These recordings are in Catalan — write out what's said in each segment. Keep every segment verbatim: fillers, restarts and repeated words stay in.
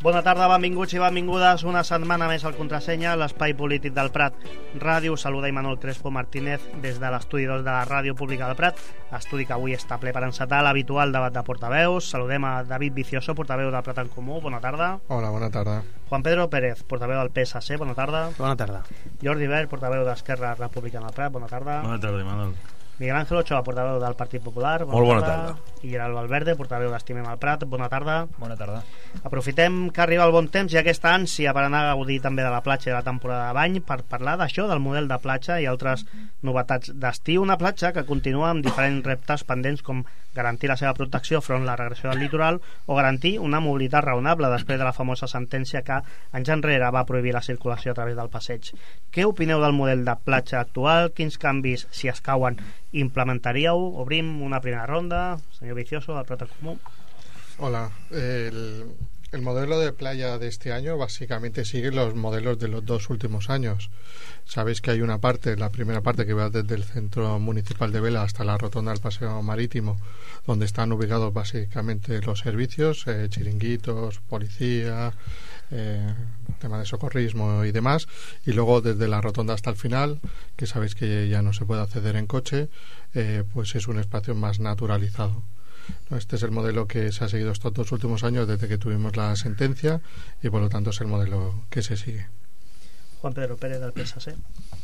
Bona tarda, benvinguts i benvingudes una setmana més al Contrasenya, l'espai polític del Prat Ràdio. Saluda Imanol Crespo Martínez des de l'estudi dos de la Ràdio Pública del Prat, estudi que avui està ple per encetar l'habitual debat de portaveus. Saludem a David Vicioso, portaveu del Prat en Comú, bona tarda. Hola, bona tarda. Juan Pedro Pérez, portaveu del P S C, bona tarda. Bona tarda. Jordi Verd, portaveu d'Esquerra Republicana del Prat, bona tarda. Bona tarda, Imanol. Miguel Ángel Ochoa, portaveu del Partit Popular, bona Molt bona tarda. tarda. I Gerald Valverde, portaveu d'Estimem el Prat, bona tarda. Bona tarda. Aprofitem que arriba el bon temps i aquesta ànsia per anar a gaudir també de la platja i de la temporada de bany per parlar d'això, del model de platja i altres novetats d'estiu. Una platja que continua amb diferents reptes pendents com garantir la seva protecció front a la regressió del litoral o garantir una mobilitat raonable després de la famosa sentència que anys enrere va prohibir la circulació a través del passeig. Què opineu del model de platja actual? Quins canvis, si escauen, implementaríeu? Obrim una primera ronda. Senyor Vicioso, del Prat en Comú. Hola. El, el modelo de playa de este año básicamente sigue los modelos de los dos últimos años. Sabéis que hay una parte, la primera parte que va desde el centro municipal de Vela hasta la rotonda del Paseo Marítimo, donde están ubicados básicamente los servicios, eh, chiringuitos, policía, eh, tema de socorrismo y demás, y luego desde la rotonda hasta el final, que sabéis que ya no se puede acceder en coche, eh, pues es un espacio más naturalizado. Este es el modelo que se ha seguido estos dos últimos años desde que tuvimos la sentencia y por lo tanto es el modelo que se sigue. Juan Pedro Pérez, del P S C.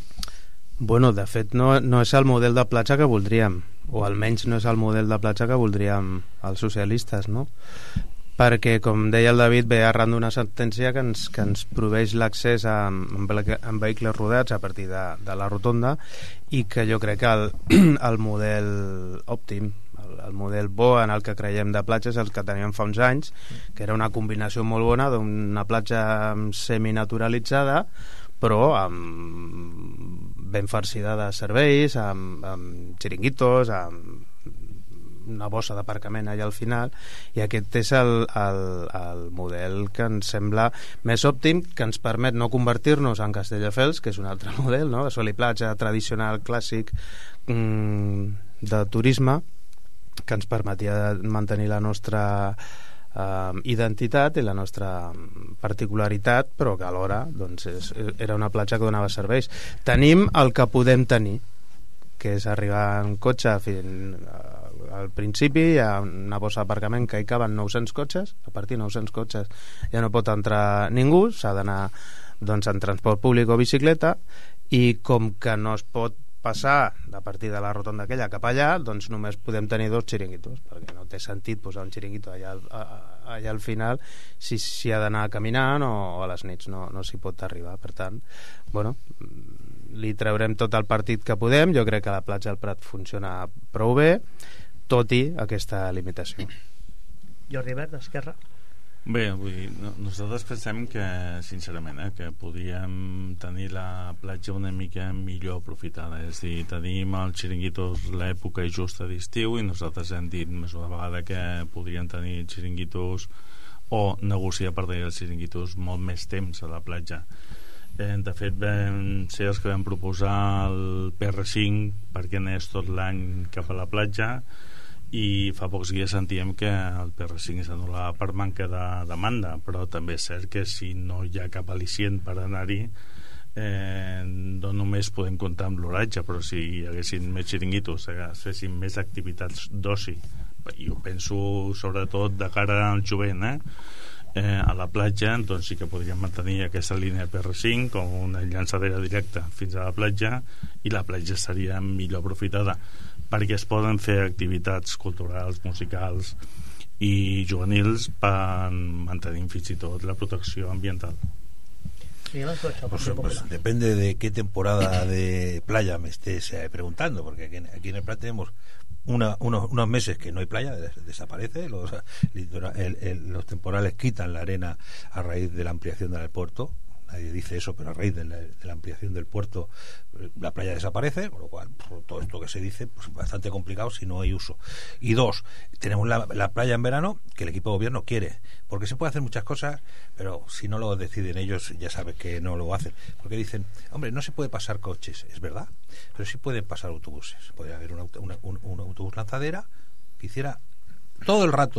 Bueno, de fet no, no és el model de platja que voldríem, o almenys no és el model de platja que voldríem els socialistes, no? Perquè, com deia el David, ve arran d'una sentència que ens, que ens proveix l'accés a, amb vehicles rodats a partir de, de la rotonda, i que jo crec que el, el model òptim, el, el model bo en el que creiem de platja és el que teníem fa uns anys, que era una combinació molt bona d'una platja seminaturalitzada però amb, ben farcida de serveis, amb, amb xiringuitos, amb una bossa d'aparcament allà al final, i aquest és el, el, el model que ens sembla més òptim, que ens permet no convertir-nos en Castelldefels, que és un altre model, no? De sol i platja tradicional, clàssic, mmm, de turisme, que ens permetia mantenir la nostra eh, identitat i la nostra particularitat, però que alhora doncs, és, era una platja que donava serveis. Tenim el que podem tenir, que és arribar en cotxe fins al principi, hi ha una bossa d'aparcament que hi caben nou-cents cotxes, a partir de nou-cents cotxes ja no pot entrar ningú, s'ha d'anar doncs, en transport públic o bicicleta, i com que no es pot passar a partir de la rotonda aquella cap allà, doncs només podem tenir dos xiringuitos, perquè no té sentit posar un xiringuito allà, allà al final si s'hi ha d'anar caminant o, o a les nits no, no s'hi pot arribar. Per tant, bueno, li traurem tot el partit que podem. Jo crec que la platja del Prat funciona prou bé, tot i aquesta limitació. Jordi Verd, d'Esquerra. Bé, vull dir, nosaltres pensem que, sincerament, eh, que podríem tenir la platja una mica millor aprofitada. És a dir, tenim els xiringuitos l'època justa d'estiu i nosaltres hem dit més una vegada que podrien tenir xiringuitos o negociar per tenir els xiringuitos molt més temps a la platja. Eh, de fet, vam ser els que vam proposar el P R cinc perquè anés tot l'any cap a la platja, i fa pocs dies sentíem que el P R cinc s'anul·lava per manca de demanda, però també és cert que si no hi ha cap al·licient per anar-hi, eh, no només podem comptar amb l'oratge, però si hi haguessin més xiringuitos, es fessin més activitats d'oci, jo penso sobretot de cara al jovent, eh? Eh, a la platja, doncs sí que podríem mantenir aquesta línia P R cinc com una llançadera directa fins a la platja, i la platja seria millor aprofitada perquè es poden fer activitats culturals, musicals i juvenils per mantenir fins i tot la protecció ambiental. Pues, pues depende de qué temporada de playa me estés eh, preguntando, porque aquí, aquí en el Prat tenemos una, unos, unos meses que no hay playa, des, desaparece, los, el, el, los temporales quitan la arena a raíz de la ampliación del puerto. Nadie dice eso, pero a raíz de la, de la ampliación del puerto la playa desaparece, con lo cual por todo esto que se dice pues bastante complicado si no hay uso. Y dos, tenemos la, la playa en verano que el equipo de gobierno quiere, porque se puede hacer muchas cosas, pero si no lo deciden ellos ya sabes que no lo hacen, porque dicen, hombre, no se puede pasar coches, es verdad, pero sí pueden pasar autobuses. Podría haber un, auto, una, un, un autobús lanzadera que hiciera todo el rato esto.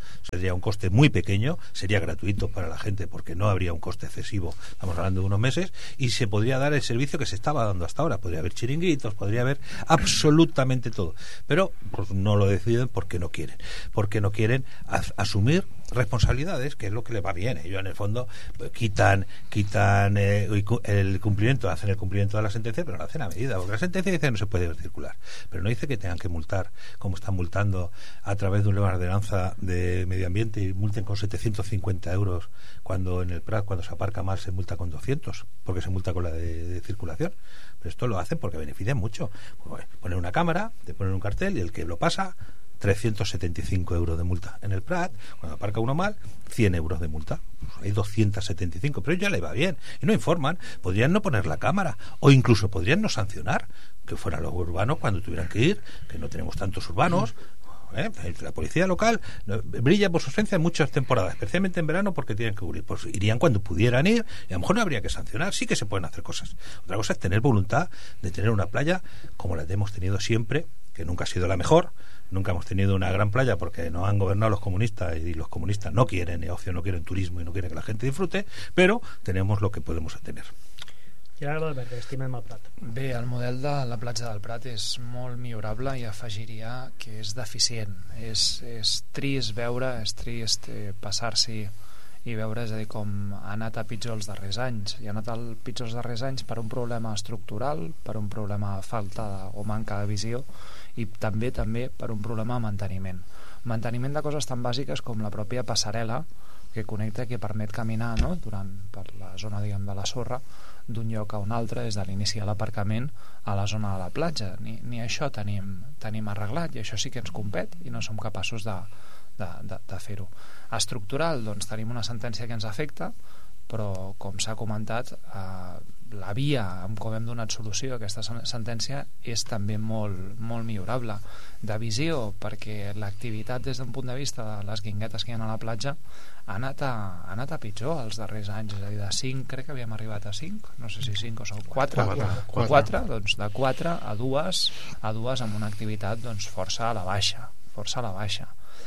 sería un coste muy pequeño, sería gratuito para la gente porque no habría un coste excesivo, estamos hablando de unos meses, y se podría dar el servicio que se estaba dando hasta ahora, podría haber chiringuitos, podría haber absolutamente todo, pero pues, no lo deciden porque no quieren, porque no quieren as- asumir responsabilidades, que es lo que les va bien. Ellos en el fondo pues, quitan quitan eh, el cumplimiento, hacen el cumplimiento de la sentencia, pero lo hacen a medida, porque la sentencia dice que no se puede circular, pero no dice que tengan que multar como están multando a través de una ordenanza de medio ambiente y multen con setecientos cincuenta euros cuando en el Prat, cuando se aparca mal, se multa con doscientos, porque se multa con la de, de circulación. Pero esto lo hacen porque benefician mucho. Pues, poner una cámara, te ponen un cartel y el que lo pasa trescientos setenta y cinco euros de multa. En el Prat, cuando aparca uno mal, cien euros de multa. Pues hay doscientos setenta y cinco, pero ya le va bien. Y no informan. Podrían no poner la cámara, o incluso podrían no sancionar, que fueran los urbanos cuando tuvieran que ir, que no tenemos tantos urbanos. ¿Eh? La policía local brilla por su ausencia en muchas temporadas, especialmente en verano, porque tienen que cubrir. Pues irían cuando pudieran ir, y a lo mejor no habría que sancionar. Sí que se pueden hacer cosas. Otra cosa es tener voluntad de tener una playa como la hemos tenido siempre, que nunca ha sido la mejor. Nunca hemos tenido una gran playa porque nos han gobernado los comunistas, y los comunistas no quieren negocio, no quieren turismo y no quieren que la gente disfrute, però tenemos lo que podemos tener. Gerardo Alberto, estimem el Prat. Bé, el model de la platja del Prat és molt millorable i afegiria que és deficient. És, és trist veure, és trist eh, passar-s'hi i veure, és a dir, com ha anat a pitjor els darrers anys. I ha anat a pitjor els darrers anys per un problema estructural, per un problema de falta o manca de visió, i també també per un problema de manteniment. Manteniment de coses tan bàsiques com la pròpia passarel·la que connecta, que permet caminar, no?, durant, per la zona, diguem, de la sorra, d'un lloc a un altre, des de l'inici de l'aparcament a la zona de la platja. Ni, ni això tenim, tenim arreglat, i això sí que ens compet i no som capaços de, de, de, de fer-ho. Estructural, doncs tenim una sentència que ens afecta, però com s'ha comentat, eh, la via amb com hem donat solució a aquesta sentència és també molt, molt millorable. De visió, perquè l'activitat des d'un punt de vista de les guinguetes que hi ha a la platja ha anat a, ha anat a pitjor els darrers anys, és a dir, de cinc, crec que havíem arribat a cinc, no sé si cinc o són quatre, quatre, doncs de quatre a dues, a dues amb una activitat doncs força a la baixa, força a la baixa.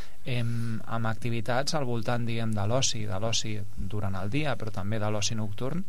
Em, amb activitats al voltant, diguem, de l'oci, de l'oci durant el dia, però també de l'oci nocturn,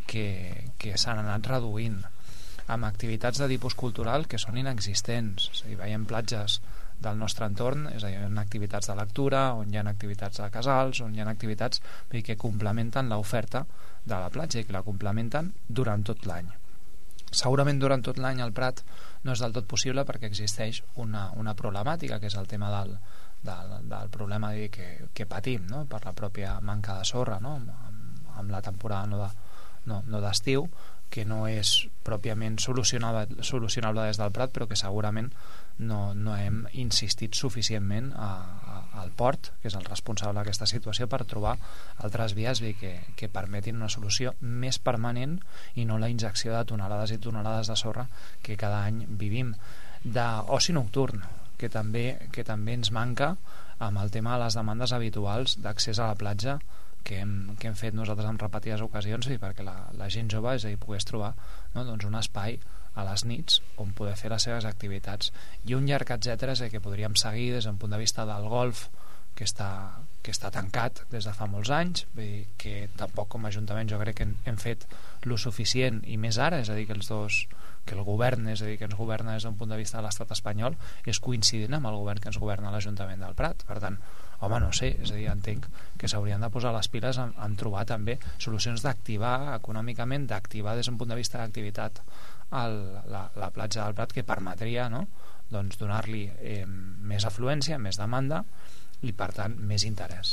que, que s'han anat reduint, amb activitats de tipus cultural que són inexistents. És a dir, veiem platges del nostre entorn, és a dir, hi ha activitats de lectura, on hi ha activitats de casals, on hi ha activitats que complementen l'oferta de la platja i que la complementen durant tot l'any. Segurament durant tot l'any al Prat no és del tot possible perquè existeix una, una problemàtica, que és el tema del, del, del problema que, que patim, no?, per la pròpia manca de sorra, no?, amb, amb la temporada no de no, no d'estiu, que no és pròpiament solucionable, solucionable des del Prat, però que segurament no, no hem insistit suficientment a, a, al port, que és el responsable d'aquesta situació, per trobar altres vies que, que permetin una solució més permanent i no la injecció de tonelades i tonelades de sorra que cada any vivim. D'oci nocturn, que també, que també ens manca amb el tema de les demandes habituals d'accés a la platja, que hem, que hem fet nosaltres en repetides ocasions, i perquè la, la gent jove, és a dir, pogués trobar, no?, doncs un espai a les nits on poder fer les seves activitats, i un llarg etcètera que podríem seguir des d'un punt de vista del golf, que està, que està tancat des de fa molts anys, vull dir que tampoc com a Ajuntament jo crec que hem, hem fet lo suficient, i més ara, és a dir, que els dos, que el govern, és a dir, que ens governa des d'un punt de vista de l'estat espanyol, és coincident amb el govern que ens governa l'Ajuntament del Prat. Per tant, home, no sé, és a dir, entenc que s'haurien de posar les piles en, en trobar també solucions d'activar econòmicament, d'activar des d'un punt de vista d'activitat el, la, la platja del Prat, que permetria, no?, doncs donar-li eh, més afluència, més demanda i, per tant, més interès.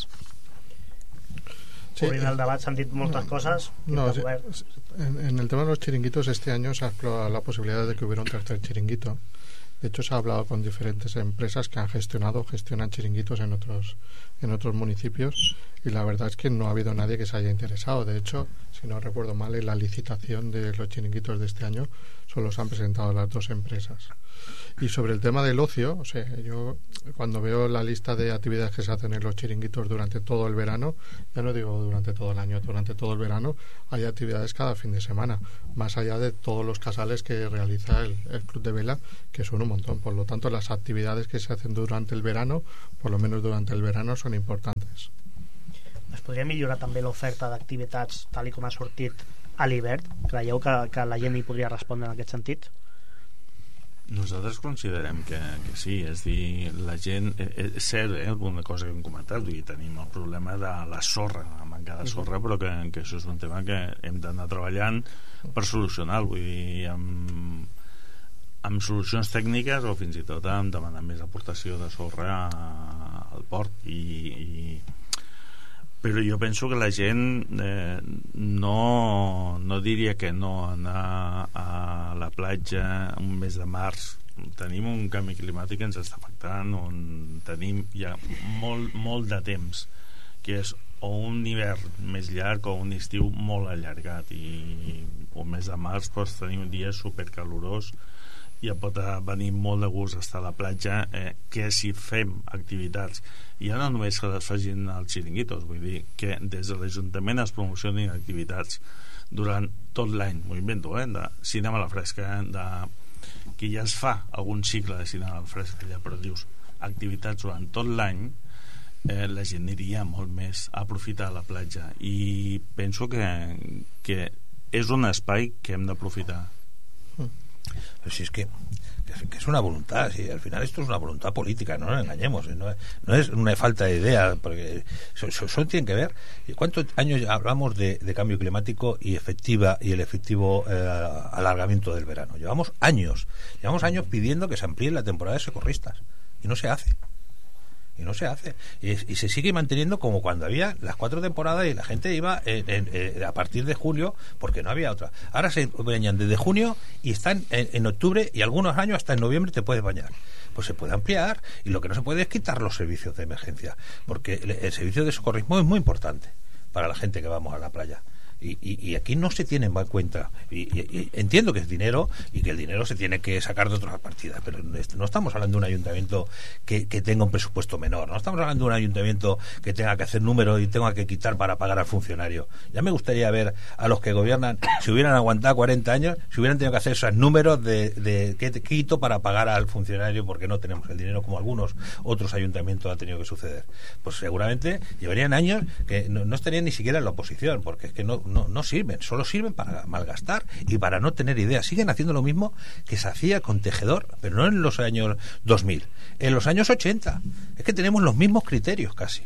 Sí, en el debat s'han dit moltes no, cosas. No, en, en el tema de los chiringuitos, este año se ha explorado la posibilidad de que hubiera un tercer chiringuito. De hecho, se ha hablado con diferentes empresas que han gestionado o gestionan chiringuitos en otros, en otros municipios, y la verdad es que no ha habido nadie que se haya interesado. De hecho, si no recuerdo mal, en la licitación de los chiringuitos de este año solo se han presentado las dos empresas. Y sobre el tema del ocio, o sea, yo cuando veo la lista de actividades que se hacen en los chiringuitos durante todo el verano, ya no digo durante todo el año, durante todo el verano, hay actividades cada fin de semana, más allá de todos los casales que realiza el, el Club de Vela, que son un montón. Por lo tanto, las actividades que se hacen durante el verano, por lo menos durante el verano, son importantes. Es podria millorar també l'oferta d'activitats tal i com ha sortit a l'hivern? Creieu que, que la gent hi podria respondre en aquest sentit? Nosaltres considerem que, que sí, és dir, la gent, és cert, eh, una cosa que hem comentat, vull dir, tenim el problema de la sorra, la manca de sorra, però que, que això és un tema que hem d'anar treballant per solucionar-lo, vull dir, amb, amb solucions tècniques o fins i tot amb demanar més aportació de sorra al port i, i però jo penso que la gent eh, no, no diria que no anar a la platja un mes de març. Tenim un canvi climàtic que ens està afectant, on tenim ja molt, molt de temps, que és o un hivern més llarg o un estiu molt allargat, i un mes de març pots tenir un dia supercalorós, ja pot venir molt de gust estar a la platja, eh, que si fem activitats, i ja no només que les facin els xiringuitos, vull dir que des de l'Ajuntament es promocionin activitats durant tot l'any, m'ho invento, eh, de cinema a la fresca, de, que ja es fa algun cicle de cinema a la fresca allà, però dius activitats durant tot l'any, eh, la gent aniria molt més a aprofitar la platja, i penso que, que és un espai que hem d'aprofitar. Pero si es que, que es una voluntad, si al final esto es una voluntad política, no nos engañemos, no, no es una falta de idea, porque eso, eso, eso tiene que ver. ¿Cuántos años hablamos de, de cambio climático y efectiva y el efectivo eh, alargamiento del verano? Llevamos años, llevamos años pidiendo que se amplíe la temporada de socorristas y no se hace. Y no se hace. Y, y se sigue manteniendo como cuando había las cuatro temporadas y la gente iba en, en, en, a partir de julio, porque no había otra. Ahora se bañan desde junio y están en, en octubre, y algunos años hasta en noviembre te puedes bañar. Pues se puede ampliar, y lo que no se puede es quitar los servicios de emergencia, porque el, el servicio de socorrismo es muy importante para la gente que vamos a la playa. Y, y, y aquí no se tiene en cuenta, y, y, y entiendo que es dinero y que el dinero se tiene que sacar de otras partidas, pero no estamos hablando de un ayuntamiento que, que tenga un presupuesto menor, no estamos hablando de un ayuntamiento que tenga que hacer números y tenga que quitar para pagar al funcionario. Ya me gustaría ver a los que gobiernan, si hubieran aguantado cuarenta años, si hubieran tenido que hacer esos números de, de qué quito para pagar al funcionario porque no tenemos el dinero, como algunos otros ayuntamientos ha tenido que suceder. Pues seguramente llevarían años que no, no estarían ni siquiera en la oposición, porque es que no No, no sirven, solo sirven para malgastar y para no tener ideas. Siguen haciendo lo mismo que se hacía con Tejedor, pero no en los años dos mil, en los años ochenta. Es que tenemos los mismos criterios casi.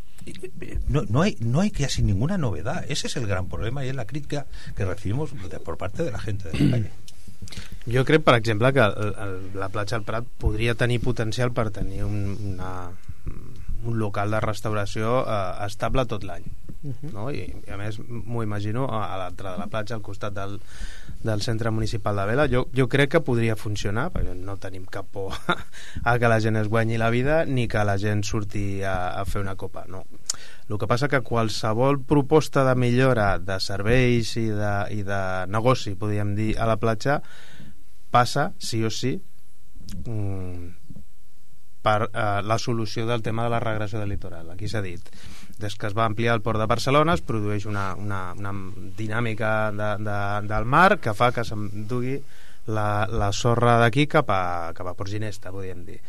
No, no hay no hay casi ninguna novedad. Ese es el gran problema y es la crítica que recibimos de, por parte de la gente de la calle. Jo crec, per exemple, que el, el, la platja del Prat podria tenir potencial per tenir un, una, un local de restauració eh, estable tot l'any. Uh-huh. No? I, I a més m'ho imagino a, a l'entrada de la platja, al costat del, del centre municipal de Vela. Jo, jo crec que podria funcionar, perquè no tenim cap por a que la gent es guanyi la vida ni que la gent surti a, a fer una copa, no. El que passa que qualsevol proposta de millora de serveis i de, i de negoci, podríem dir, a la platja passa, sí o sí, mm, per eh, la solució del tema de la regressió del litoral. Aquí s'ha dit, des que es va ampliar el port de Barcelona es produeix una, una, una dinàmica de, de, del mar que fa que s'endugui la, la sorra d'aquí cap a, cap a Port Ginesta, podríem dir.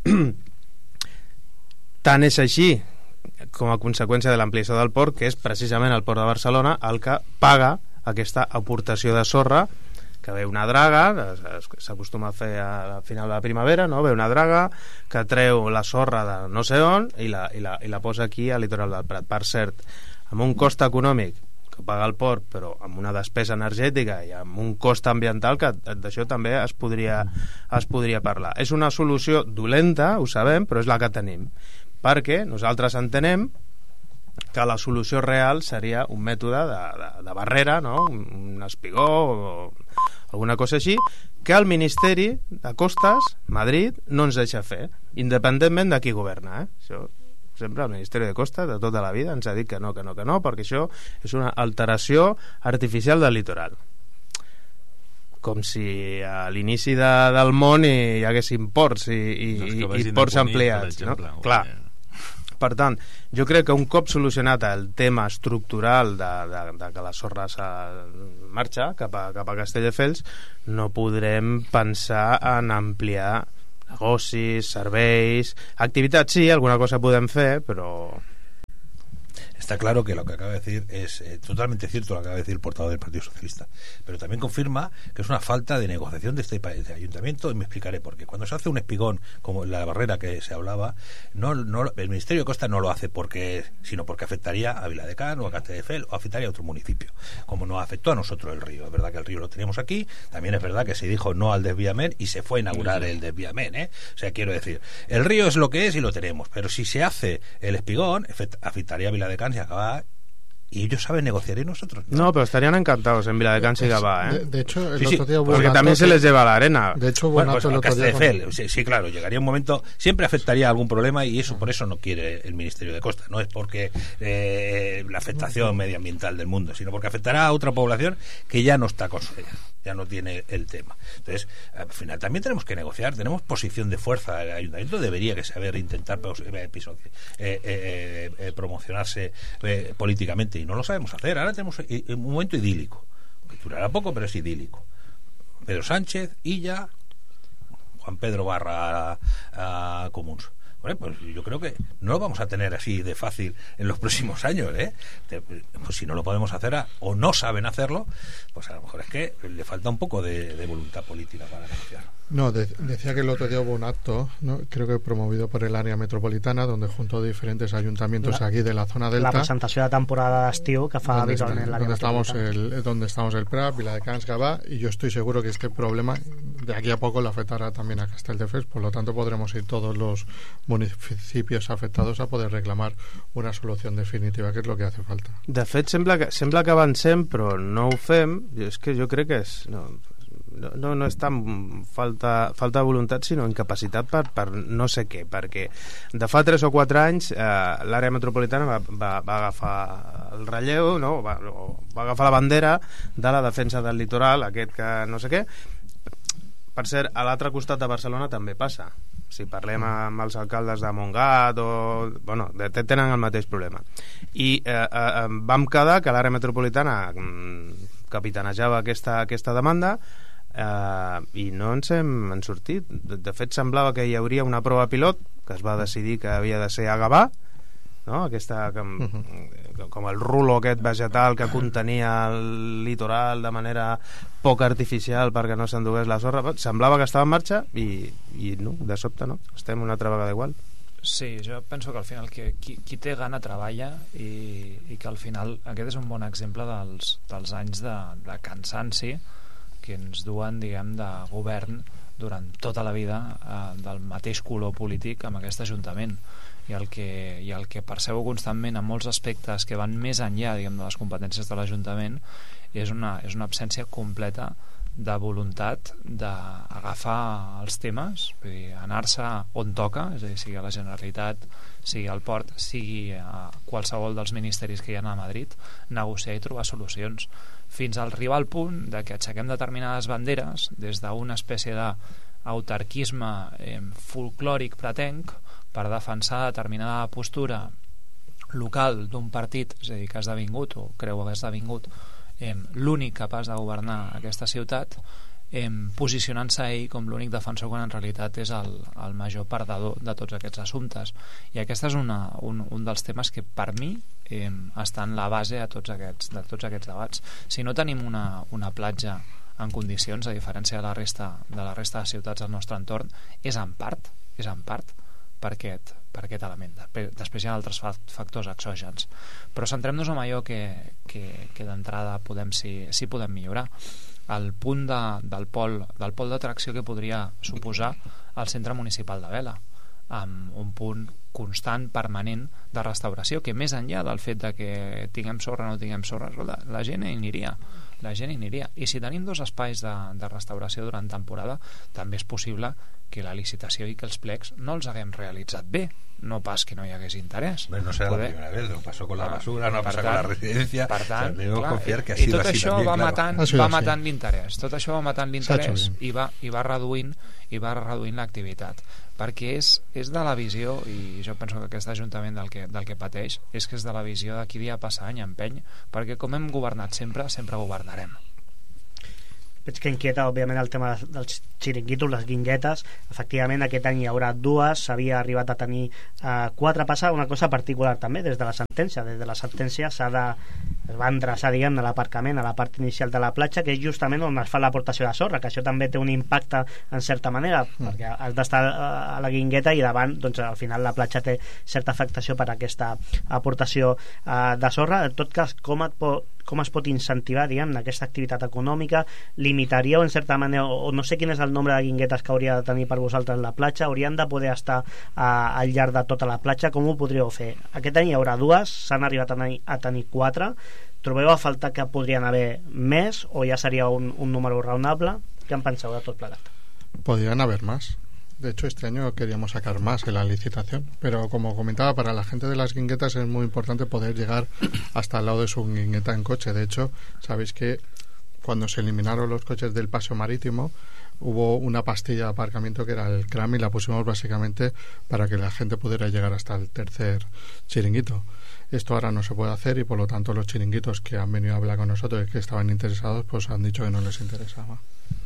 Tant és així com a conseqüència de l'ampliació del port, que és precisament el port de Barcelona el que paga aquesta aportació de sorra, que ve una draga, s'acostuma a fer a final de la primavera, no? Ve una draga que treu la sorra de no sé on i la, i la, i la posa aquí al litoral del Prat. Per cert, amb un cost econòmic que paga el port, però amb una despesa energètica i amb un cost ambiental que d'això també es podria, es podria parlar. És una solució dolenta, ho sabem, però és la que tenim, perquè nosaltres entenem que la solució real seria un mètode de, de, de barrera, no? un, un espigó o alguna cosa així, que el Ministeri de Costes, Madrid, no ens deixa fer, independentment de qui governa. Eh? Això, sempre el Ministeri de Costes de tota la vida ens ha dit que no, que no, que no, perquè això és una alteració artificial del litoral. com si a l'inici de, del món hi haguessin ports i, i, i, i ports ampliats, no? Clar. Per tant, jo crec que un cop solucionat el tema estructural de, de, de que la sorra se marxa cap a, cap a Castelldefels, no podrem pensar en ampliar negocis, serveis, activitats sí, alguna cosa podem fer, però... Está claro que lo que acaba de decir es eh, totalmente cierto lo que acaba de decir el portavoz del Partido Socialista, pero también confirma que es una falta de negociación de este de ayuntamiento, y me explicaré por qué. Cuando se hace un espigón como la barrera que se hablaba, no, no el Ministerio de Costa no lo hace porque sino porque afectaría a Viladecans o a Castelldefels o afectaría a otro municipio, como nos afectó a nosotros el río. Es verdad que el río lo tenemos aquí, también es verdad que se dijo no al desviamiento y se fue a inaugurar el desviamiento, ¿eh? O sea, quiero decir, el río es lo que es y lo tenemos, pero si se hace el espigón, afectaría a Viladecans y acaba, y ellos saben negociar y nosotros no. No, pero estarían encantados en Viladecans y Gavà, ¿eh? De, de hecho, el sí, otro sí, día porque también que... se les lleva la arena. De hecho, bueno, pues el otro día con... sí, sí, claro, llegaría un momento, siempre afectaría a algún problema y eso por eso no quiere el Ministerio de Costa, no es porque eh, la afectación medioambiental del mundo, sino porque afectará a otra población que ya no está consolidada, ya no tiene el tema. Entonces, al final también tenemos que negociar, tenemos posición de fuerza. El ayuntamiento debería que saber intentar eh, eh, eh, eh, promocionarse eh, políticamente y no lo sabemos hacer. Ahora tenemos un momento idílico, que durará poco, pero es idílico. Pedro Sánchez, Illa, Juan Pedro Barra a, a Comuns. Bueno, pues yo creo que no lo vamos a tener así de fácil en los próximos años, ¿eh? Pues si no lo podemos hacer a, o no saben hacerlo, pues a lo mejor es que le falta un poco de, de voluntad política para negociar. No, de, decía que el otro día hubo un acto, ¿no? Creo que promovido por el área metropolitana, donde juntó diferentes ayuntamientos la, aquí de la zona delta. La presentació de temporada d'estiu que fa habitualment l'àrea metropolitana. El, donde estamos el Prat, Viladecans, Gavà, y yo estoy seguro que este problema de aquí a poco le afectará también a Castelldefels, por lo tanto podremos ir todos los municipios afectados a poder reclamar una solución definitiva, que és el que hace falta. De fet, sembla que, sembla que avancem, però no ho fem. És que jo crec que és... No, no, no és tan falta, falta de voluntat, sinó incapacitat per, per no sé què, perquè de fa tres o quatre anys eh, l'àrea metropolitana va, va, va agafar el relleu, no? va, va agafar la bandera de la defensa del litoral, aquest que no sé què. Per cert, a l'altre costat de Barcelona també passa. Si parlem amb els alcaldes de Montgat o... Bueno, tenen el mateix problema. I eh, eh, vam quedar que l'àrea metropolitana capitanejava aquesta, aquesta demanda eh, i no ens hem en sortit. De, de fet, semblava que hi hauria una prova pilot que es va decidir que havia de ser a Gavà, no? Aquesta, com, uh-huh. com el rulo aquest vegetal que contenia el litoral de manera poc artificial perquè no s'endugués la sorra. Semblava que estava en marxa i, i no, de sobte no, estem una altra vegada igual. Sí, jo penso que al final que qui, qui té gana treballa i, i que al final aquest és un bon exemple dels, dels anys de, de cansanci que ens duen, diguem, de govern durant tota la vida eh, del mateix color polític amb aquest Ajuntament, i el que, i el que percebo constantment en molts aspectes que van més enllà, diguem, de les competències de l'Ajuntament és una, és una absència completa de voluntat d'agafar els temes, vull dir, anar-se on toca, és a dir, sigui a la Generalitat, sigui al Port, sigui a qualsevol dels ministeris que hi ha a Madrid, negociar i trobar solucions, fins al arribar al punt de que aixequem determinades banderes des d'una espècie d'autarquisme eh, folclòric pretenc per defensar determinada postura local d'un partit, és a dir, que ha esdevingut o creu haver esdevingut eh, l'únic capaç de governar aquesta ciutat, eh, posicionant-se ell com l'únic defensor quan en realitat és el, el major perdedor de tots aquests assumptes. I aquest és una, un, un dels temes que per mi eh, està en la base de tots aquests, de tots aquests debats. Si no tenim una, una platja en condicions, a diferència de la resta de la resta de ciutats del nostre entorn, és en part, és en part per aquest, per aquest element. Després hi ha altres factors exògens, però centrem-nos en allò que, que, que d'entrada podem, si, si podem millorar. El punt de, del pol del pol d'atracció que podria suposar el centre municipal de Vela, amb un punt constant, permanent de restauració, que més enllà del fet de que tinguem sorra o no tinguem sorra, la, la gent hi aniria. la gent hi aniria. I si tenim dos espais de, de restauració durant temporada, també és possible que la licitació i que els plecs no els haguem realitzat bé, no pas que no hi hagués interès. Bé, no serà Poder... la primera vez, no pasó con la basura, no passa con la residencia. Per tant, o sea, clar, confiar que ha i sido tot así això también, va claro. matant, ha va así. matant l'interès. Tot això va matant l'interès i va, i va reduint i va reduint l'activitat. Perquè és, és de la visió, i jo penso que aquest Ajuntament del que, del que pateix és que és de la visió de qui dia passa any empeny, perquè com hem governat sempre, sempre governarem. Veig que inquieta, òbviament, el tema dels xiringuitos, les guinguetes. Efectivament, aquest any hi haurà dues, s'havia arribat a tenir eh, quatre. Passa una cosa particular també, des de la sentència. Des de la sentència s'ha de, es va endreçar, diguem, a l'aparcament, a la part inicial de la platja, que és justament on es fa l'aportació de sorra, que això també té un impacte en certa manera, mm. perquè has d'estar a la guingueta i davant, doncs al final la platja té certa afectació per aquesta aportació eh, de sorra. En tot cas, com et pot com es pot incentivar, diguem, aquesta activitat econòmica? Limitaríeu en certa manera, o no sé quin és el nombre de guinguetes que hauria de tenir per vosaltres la platja? Haurien de poder estar a, al llarg de tota la platja? Com ho podríeu fer? Aquest any hi haurà dues, s'han arribat a tenir, a tenir quatre. Trobeu a faltar que podrien haver més, o ja seria un, un número raonable? Què en penseu de tot plegat? Podrían haber más. De hecho, este año queríamos sacar más en la licitación, pero como comentaba, para la gente de las guinguetas es muy importante poder llegar hasta el lado de su guingueta en coche. De hecho, sabéis que cuando se eliminaron los coches del paseo marítimo, hubo una pastilla de aparcamiento que era el C R A M y la pusimos básicamente para que la gente pudiera llegar hasta el tercer chiringuito. Esto ahora no se puede hacer y por lo tanto los chiringuitos que han venido a hablar con nosotros y que estaban interesados, pues han dicho que no les interesaba.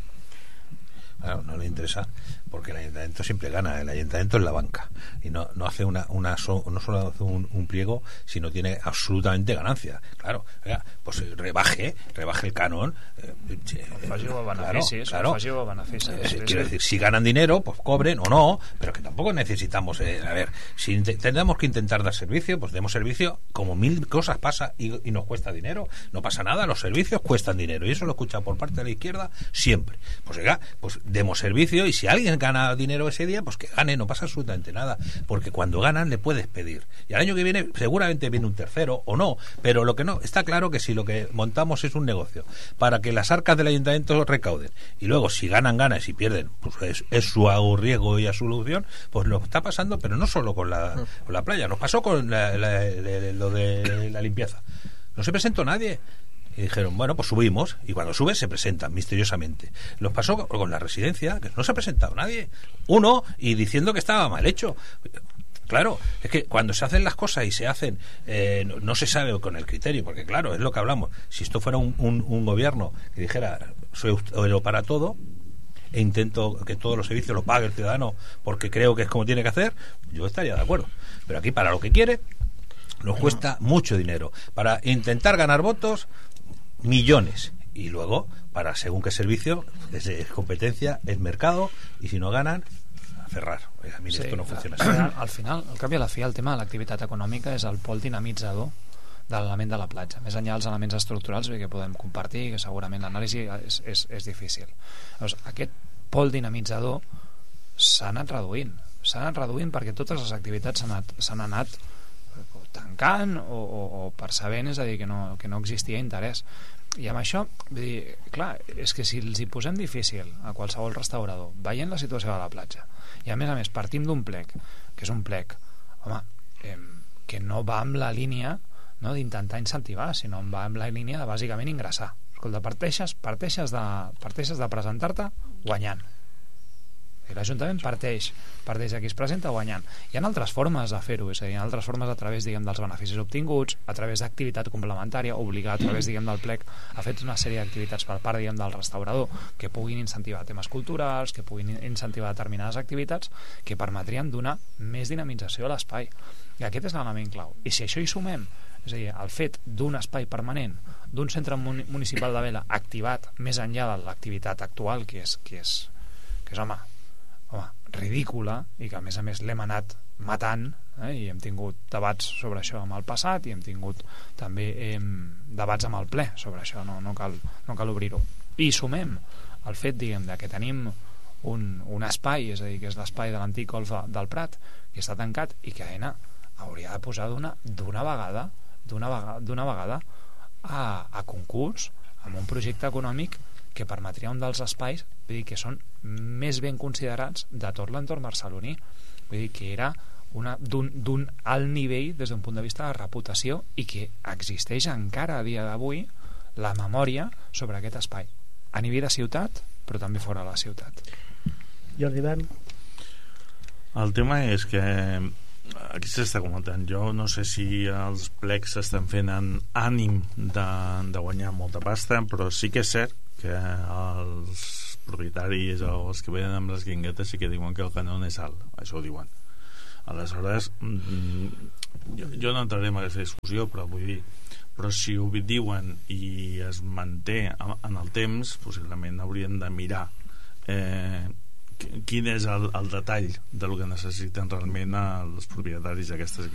Claro, no le interesa porque el ayuntamiento siempre gana. El ayuntamiento es la banca y no, no hace una, una so, no solo hace un, un pliego, sino tiene absolutamente ganancia. Claro, oiga, pues rebaje rebaje el canon, eh, claro, claro. Eh, quiero decir, si ganan dinero, pues cobren o no, pero que tampoco necesitamos, eh, a ver, si tenemos que intentar dar servicio, pues demos servicio. Como mil cosas pasa y, y nos cuesta dinero, no pasa nada, los servicios cuestan dinero y eso lo escucha por parte de la izquierda siempre. Pues oiga, pues demos servicio y si alguien gana dinero ese día, pues que gane, no pasa absolutamente nada, porque cuando ganan le puedes pedir. Y al año que viene seguramente viene un tercero o no, pero lo que no, está claro que si lo que montamos es un negocio para que las arcas del ayuntamiento recauden y luego si ganan, ganan y si pierden, pues es, es su riesgo y a su solución, pues lo está pasando, pero no solo con la, con la playa, nos pasó con la, la, la, lo de la limpieza. No se presentó nadie. Y dijeron, bueno, pues subimos, y cuando subes se presentan misteriosamente. Los pasó con la residencia, que no se ha presentado nadie. Uno, y diciendo que estaba mal hecho. Claro, es que cuando se hacen las cosas y se hacen, eh, no, no se sabe con el criterio, porque claro, es lo que hablamos. Si esto fuera un, un, un gobierno que dijera, soy euro para todo, e intento que todos los servicios lo pague el ciudadano porque creo que es como tiene que hacer, yo estaría de acuerdo. Pero aquí, para lo que quiere, nos cuesta mucho dinero. Para intentar ganar votos, millones, y luego para según qué servicio es, es competencia, es mercado, y si no ganan, a cerrar. Oiga, mira, sí, esto no funciona así. Al final, al cap i a la fi, el tema de l'activitat econòmica és el pol dinamitzador de l'element de la platja, més enllà dels elements estructurals que podem compartir, que segurament l'anàlisi és, és, és difícil. Llavors, aquest pol dinamitzador s'ha anat reduint s'ha anat reduint perquè totes les activitats s'han anat, s'han anat tancant o, o, o percebent, és a dir, que no, que no existia interès. I amb això, vull dir, clar, és que si els hi posem difícil a qualsevol restaurador, veient la situació de la platja, i a més a més partim d'un plec, que és un plec, home, eh, que no va amb la línia, no, d'intentar incentivar, sinó va amb la línia de bàsicament ingressar. Escolta, parteixes, parteixes de, parteixes de presentar-te guanyant. I l'Ajuntament parteix, parteix de qui es presenta guanyant. Hi ha altres formes de fer-ho, és a dir, hi ha altres formes a través, diguem, dels beneficis obtinguts, a través d'activitat complementària, obligar a través, diguem, del plec a fer una sèrie d'activitats per part, diguem, del restaurador que puguin incentivar temes culturals, que puguin incentivar determinades activitats que permetrien donar més dinamització a l'espai. I aquest és l'element clau. I si això hi sumem, és a dir, el fet d'un espai permanent, d'un centre municipal de vela activat més enllà de l'activitat actual, que és, que és, que és home, home, ridícula, i que a més a més l'hem anat matant, eh? I hem tingut debats sobre això amb el passat i hem tingut també eh, debats amb el ple sobre això, no, no cal, no cal obrir-ho. I sumem el fet, diguem, de que tenim un, un espai, és a dir, que és l'espai de l'antic golf del Prat, que està tancat i que Aena hauria de posar d'una d'una vegada d'una vegada, d'una vegada a, a concurs amb un projecte econòmic que permetria un dels espais, vull dir, que són més ben considerats de tot l'entorn barceloní, vull dir que era d'un alt nivell des d'un punt de vista de reputació, i que existeix encara a dia d'avui la memòria sobre aquest espai a nivell de ciutat, però també fora de la ciutat. Jordi Bern. El tema és que aquí s'està comentant, jo no sé si els plecs s'estan fent en ànim de, de guanyar molta pasta, però sí que és cert que els propietaris o els que venen amb les guinguetes sí que diuen que el canó és alt, això ho diuen. Aleshores, jo, jo no entraré en aquesta discussió, però vull dir, però si ho diuen i es manté en el temps, possiblement haurien de mirar eh, quin és el, el detall del que necessiten realment els propietaris d'aquestes